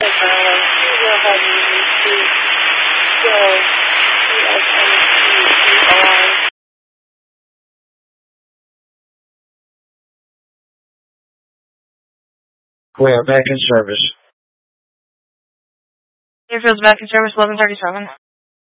We are back in service. Deerfield's back in service, 1137.